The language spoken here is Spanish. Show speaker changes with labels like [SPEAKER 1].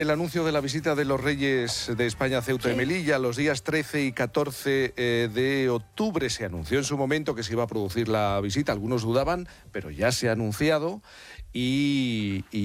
[SPEAKER 1] El anuncio de la visita de los Reyes de España a Ceuta y Melilla los días 13 y 14 de octubre. Se anunció en su momento que se iba a producir la visita. Algunos dudaban, pero ya se ha anunciado y